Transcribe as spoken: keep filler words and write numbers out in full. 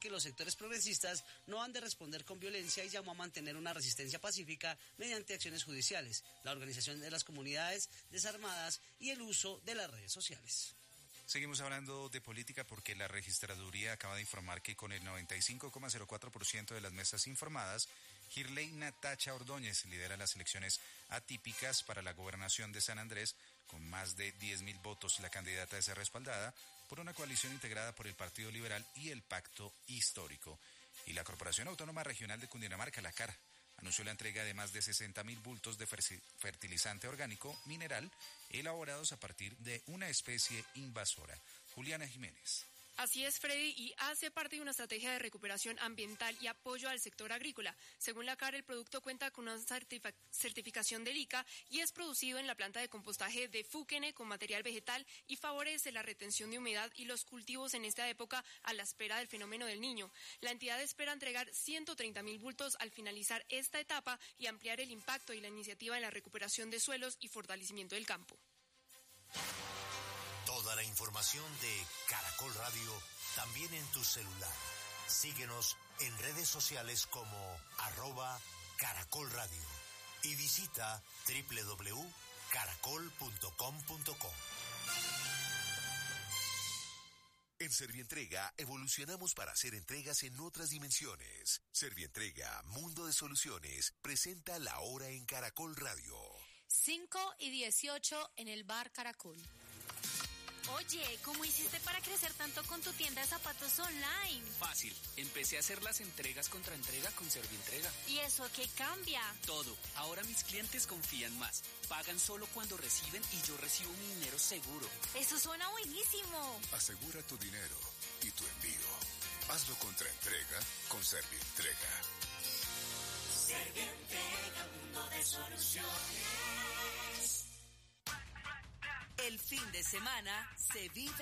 que los sectores progresistas no han de responder con violencia y llamó a mantener una resistencia pacífica mediante acciones judiciales, la organización de las comunidades desarmadas y el uso de las redes sociales. Seguimos hablando de política porque la registraduría acaba de informar que con el noventa y cinco coma cero cuatro por ciento de las mesas informadas, Girley Natacha Ordóñez lidera las elecciones atípicas para la gobernación de San Andrés. Con más de diez mil votos, la candidata es respaldada por una coalición integrada por el Partido Liberal y el Pacto Histórico. Y la Corporación Autónoma Regional de Cundinamarca, la C A R, anunció la entrega de más de sesenta mil bultos de fertilizante orgánico mineral elaborados a partir de una especie invasora. Juliana Jiménez. Así es, Freddy, y hace parte de una estrategia de recuperación ambiental y apoyo al sector agrícola. Según la C A R, el producto cuenta con una certific- certificación del I C A y es producido en la planta de compostaje de Fúquene con material vegetal y favorece la retención de humedad y los cultivos en esta época a la espera del fenómeno del Niño. La entidad espera entregar ciento treinta mil bultos al finalizar esta etapa y ampliar el impacto y la iniciativa en la recuperación de suelos y fortalecimiento del campo. Toda la información de Caracol Radio también en tu celular. Síguenos en redes sociales como arroba Caracol Radio y visita doble u doble u doble u punto caracol punto com punto co. En Servientrega evolucionamos para hacer entregas en otras dimensiones. Servientrega, Mundo de Soluciones, presenta La Hora en Caracol Radio. cinco y dieciocho en el Bar Caracol. Oye, ¿cómo hiciste para crecer tanto con tu tienda de zapatos online? Fácil, empecé a hacer las entregas contra entrega con Servientrega. ¿Y eso qué cambia? Todo, ahora mis clientes confían más, pagan solo cuando reciben y yo recibo mi dinero seguro. Eso suena buenísimo. Asegura tu dinero y tu envío. Hazlo contra entrega con Servientrega. Servientrega, mundo de soluciones. El fin de semana se vive